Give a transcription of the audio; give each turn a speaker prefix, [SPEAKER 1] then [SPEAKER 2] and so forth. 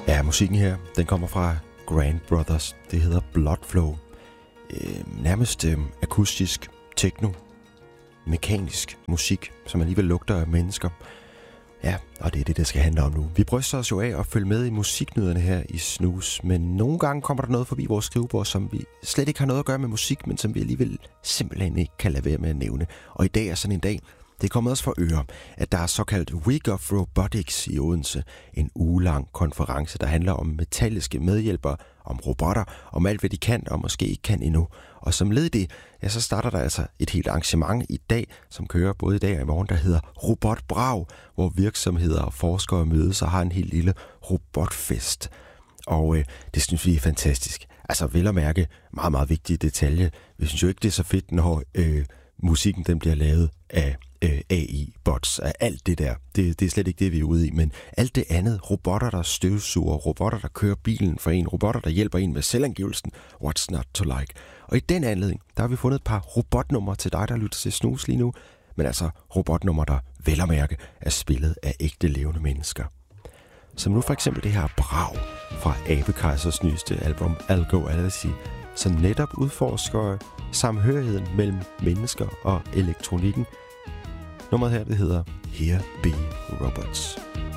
[SPEAKER 1] Ja, musikken her, den kommer fra Grand Brothers. Det hedder Blood Flow. Nærmest akustisk, techno, mekanisk musik, som alligevel lugter af mennesker. Ja, og det er det skal handle om nu. Vi bryster os jo af at følge med i musiknyderne her i Snus, men nogle gange kommer der noget forbi vores skrivebord, som vi slet ikke har noget at gøre med musik, men som vi alligevel simpelthen ikke kan lade være med at nævne. Og i dag er sådan en dag. Det er kommet os for øre, at der er såkaldt Week of Robotics i Odense. En ugelang konference, der handler om metalliske medhjælpere, om robotter, om alt hvad de kan og måske ikke kan endnu. Og som led i det, ja, så starter der altså et helt arrangement i dag, som kører både i dag og i morgen, der hedder Robot Brav, hvor virksomheder og forskere mødes og har en helt lille robotfest. Og det synes vi er fantastisk. Altså vel at mærke, meget, meget vigtig detalje. Vi synes jo ikke, det er så fedt, når musikken den bliver lavet af AI-bots, af alt det der. Det er slet ikke det, vi er ude i, men alt det andet, robotter, der støvsuger, robotter, der kører bilen for en, robotter, der hjælper en med selvangivelsen, what's not to like. Og i den anledning, der har vi fundet et par robotnumre til dig, der lytter til Snus lige nu, men altså robotnumre, der vel at mærke er spillet af ægte levende mennesker. Som nu for eksempel det her Brav fra Abekejsers nyeste album Algo Galaxy, som netop udforsker samhørigheden mellem mennesker og elektronikken. Nummeret her, det hedder Here Be Robots.